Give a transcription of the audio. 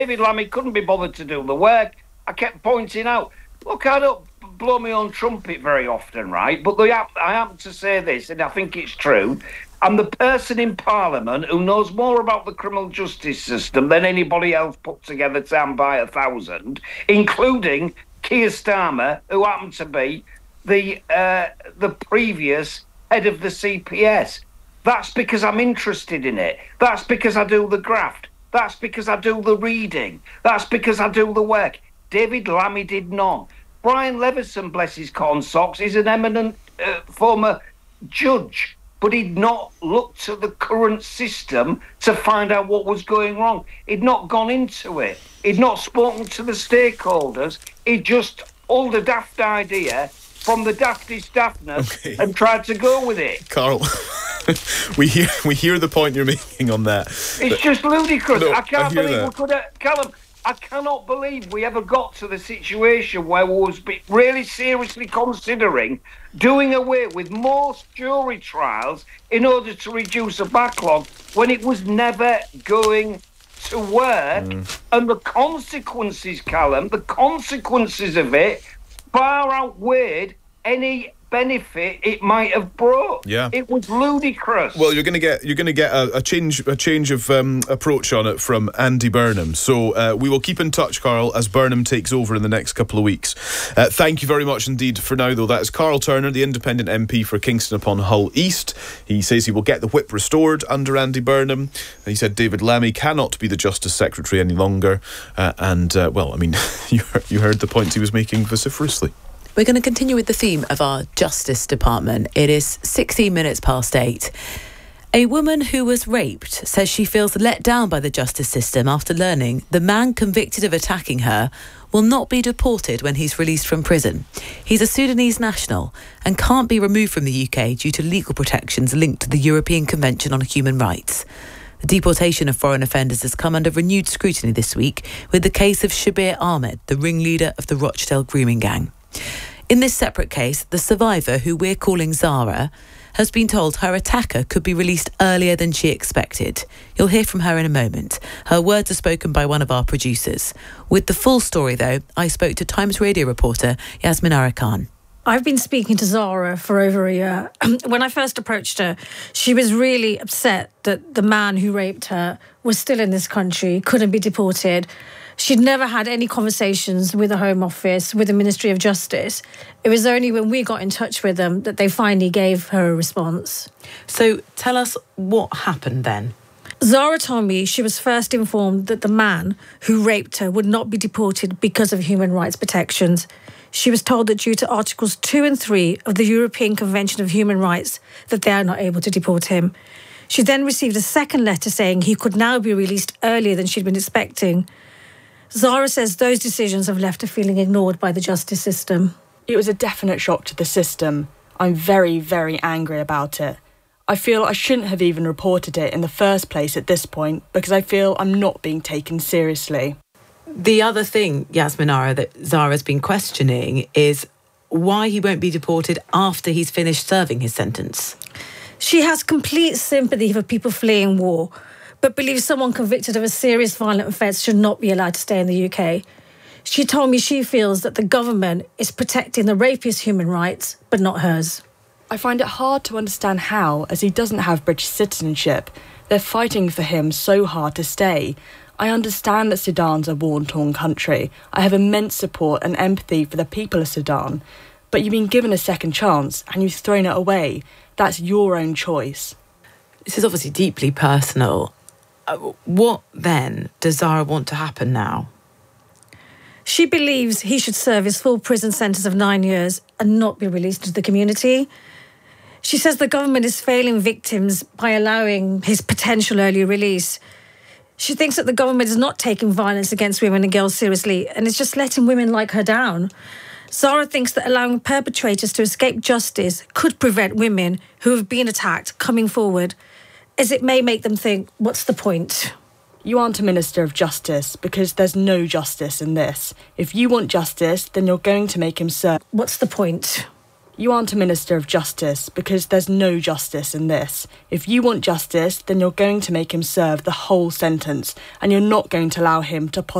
David Lammy couldn't be bothered to do the work. I kept pointing out, look, I don't blow my own trumpet very often, right? But I happen to say this, and I think it's true. I'm the person in Parliament who knows more about the criminal justice system than anybody else put together down by 1,000, including Keir Starmer, who happened to be the previous head of the CPS. That's because I'm interested in it. That's because I do the graft. That's because I do the reading. That's because I do the work. David Lammy did none. Brian Leveson, bless his corn socks, is an eminent former judge, but he'd not looked at the current system to find out what was going wrong. He'd not gone into it. He'd not spoken to the stakeholders. He'd just pulled a daft idea from the daftest daftness and tried to go with it. Carl, we hear the point you're making on that. It's just ludicrous. No, I can't believe that. we could have... Callum, I cannot believe we ever got to the situation where we was really seriously considering doing away with most jury trials in order to reduce a backlog when it was never going to work. And the consequences, Callum, the consequences of it far outweighed any benefit it might have brought. Yeah, it was ludicrous. Well, you're going to get a change of approach on it from Andy Burnham. So we will keep in touch, Carl, as Burnham takes over in the next couple of weeks. Thank you very much indeed for now, though. That is Carl Turner, the independent MP for Kingston upon Hull East. He says he will get the whip restored under Andy Burnham. He said David Lammy cannot be the Justice Secretary any longer. Well, I mean, you heard the points he was making vociferously. We're going to continue with the theme of our Justice Department. It is 16 minutes past 8. A woman who was raped says she feels let down by the justice system after learning the man convicted of attacking her will not be deported when he's released from prison. He's a Sudanese national and can't be removed from the UK due to legal protections linked to the European Convention on Human Rights. The deportation of foreign offenders has come under renewed scrutiny this week with the case of Shabir Ahmed, the ringleader of the Rochdale grooming gang. In this separate case, the survivor, who we're calling Zara, has been told her attacker could be released earlier than she expected. You'll hear from her in a moment. Her words are spoken by one of our producers. With the full story, though, I spoke to Times Radio reporter Yasmin Arakan. I've been speaking to Zara for over a year. When I first approached her, she was really upset that the man who raped her was still in this country, couldn't be deported. She'd never had any conversations with the Home Office, with the Ministry of Justice. It was only when we got in touch with them that they finally gave her a response. So tell us what happened then. Zara told me she was first informed that the man who raped her would not be deported because of human rights protections. She was told that due to Articles 2 and 3 of the European Convention of Human Rights that they are not able to deport him. She then received a second letter saying he could now be released earlier than she'd been expecting. Zara says those decisions have left her feeling ignored by the justice system. It was a definite shock to the system. I'm very, very angry about it. I feel I shouldn't have even reported it in the first place at this point because I feel I'm not being taken seriously. The other thing, Yasminara, that Zara's been questioning is why he won't be deported after he's finished serving his sentence. She has complete sympathy for people fleeing war, but believes someone convicted of a serious violent offence should not be allowed to stay in the UK. She told me she feels that the government is protecting the rapist's human rights, but not hers. I find it hard to understand how, as he doesn't have British citizenship, they're fighting for him so hard to stay. I understand that Sudan's a war-torn country. I have immense support and empathy for the people of Sudan. But you've been given a second chance and you've thrown it away. That's your own choice. This is obviously deeply personal. What then does Zara want to happen now? She believes he should serve his full prison sentence of 9 years and not be released into the community. She says the government is failing victims by allowing his potential early release. She thinks that the government is not taking violence against women and girls seriously and is just letting women like her down. Zara thinks that allowing perpetrators to escape justice could prevent women who have been attacked coming forward, as it may make them think, what's the point? You aren't a Minister of Justice because there's no justice in this. If you want justice, then you're going to make him serve. What's the point? you aren't a Minister of Justice because there's no justice in this. If you want justice, then you're going to make him serve the whole sentence and you're not going to allow him to